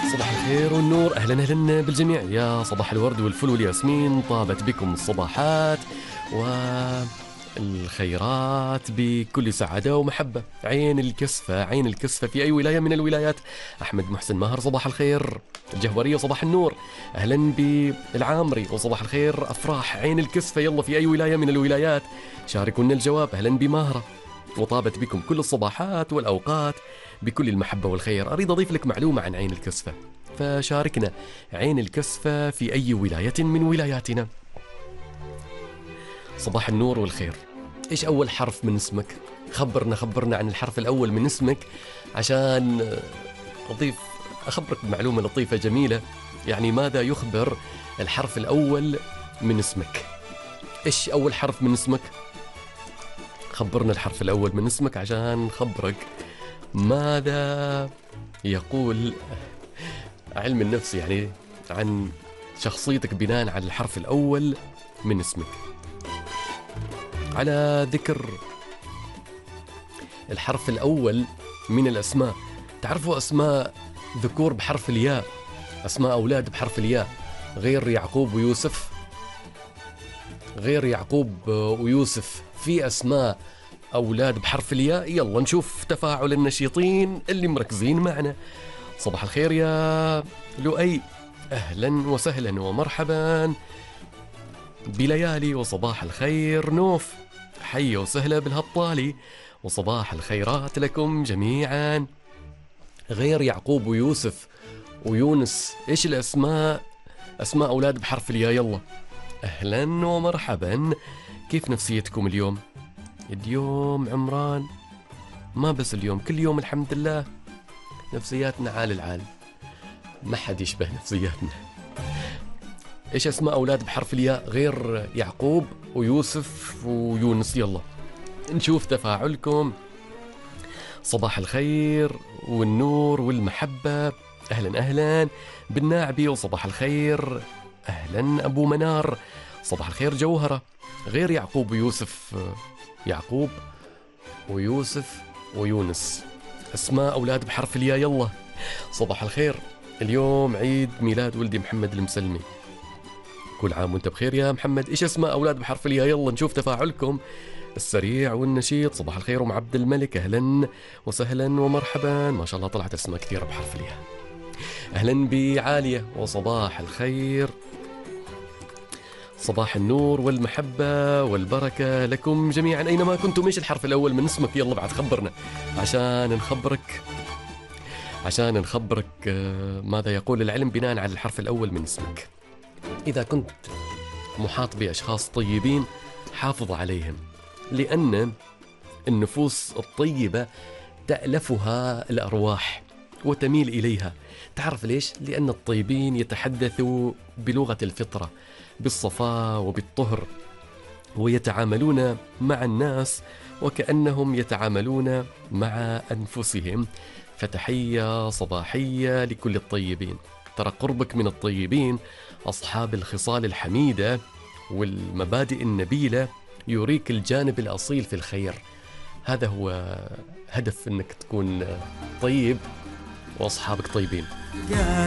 صباح الخير والنور، أهلا أهلا بالجميع، يا صباح الورد والفل والياسمين، طابت بكم الصباحات والخيرات بكل سعادة ومحبة. عين الكسفة، عين الكسفة في أي ولاية من الولايات. أحمد محسن ماهر صباح الخير. الجهورية صباح النور، أهلا بالعامري وصباح الخير. أفراح عين الكسفة يلا في أي ولاية من الولايات شاركونا الجواب. أهلا بماهرة، وطابت بكم كل الصباحات والأوقات بكل المحبة والخير. أريد أضيف لك معلومة عن عين الكسفة، فشاركنا. عين الكسفة في أي ولاية من ولاياتنا. صباح النور والخير. إيش أول حرف من اسمك؟ خبرنا عن الحرف الأول من اسمك عشان أخبرك بمعلومة لطيفة جميلة. يعني ماذا يخبر الحرف الأول من اسمك؟ إيش أول حرف من اسمك؟ خبرنا الحرف الأول من اسمك عشان نخبرك ماذا يقول علم النفس يعني عن شخصيتك بناء على الحرف الأول من اسمك. على ذكر الحرف الأول من الأسماء، تعرفوا أسماء ذكور بحرف الياء، أسماء أولاد بحرف الياء، غير يعقوب ويوسف، غير يعقوب ويوسف، في أسماء أولاد بحرف الياء. يلا نشوف تفاعل النشيطين اللي مركزين معنا. صباح الخير يا لؤي، أهلا وسهلا ومرحبا بليالي. وصباح الخير نوف، حي وسهلا بالهطالي، وصباح الخيرات لكم جميعا. غير يعقوب ويوسف ويونس، إيش الأسماء؟ أسماء أولاد بحرف الياء. يلا أهلا ومرحبا. كيف نفسيتكم اليوم؟ اليوم عمران، ما بس اليوم، كل يوم الحمد لله نفسياتنا عال العال، ما حد يشبه نفسياتنا. إيش أسماء أولاد بحرف الياء غير يعقوب ويوسف ويونس؟ يلا نشوف تفاعلكم. صباح الخير والنور والمحبة، أهلا أهلا بالناعبي، وصباح الخير أهلا أبو منار. صباح الخير جوهرة. غير يعقوب ويوسف، يعقوب ويوسف ويونس، أسماء أولاد بحرف الياء. يلا صباح الخير. اليوم عيد ميلاد ولدي محمد المسلمي، كل عام وانت بخير يا محمد. إيش أسماء أولاد بحرف الياء؟ يلا نشوف تفاعلكم السريع والنشيط. صباح الخير أم عبد الملك، أهلا وسهلا ومرحبا، ما شاء الله طلعت أسماء كثيرة بحرف الياء. أهلا بعالية، وصباح الخير، صباح النور والمحبة والبركة لكم جميعا أينما كنتم. إيش الحرف الأول من اسمك؟ يلا بعد خبرنا عشان نخبرك ماذا يقول العلم بناء على الحرف الأول من اسمك. إذا كنت محاط بأشخاص طيبين حافظ عليهم، لأن النفوس الطيبة تألفها الأرواح وتميل إليها. تعرف ليش؟ لأن الطيبين يتحدثوا بلغة الفطرة، بالصفاء وبالطهر، ويتعاملون مع الناس وكأنهم يتعاملون مع أنفسهم. فتحية صباحية لكل الطيبين. ترى قربك من الطيبين أصحاب الخصال الحميدة والمبادئ النبيلة يريك الجانب الأصيل في الخير. هذا هو هدف أنك تكون طيب وأصحابك طيبين.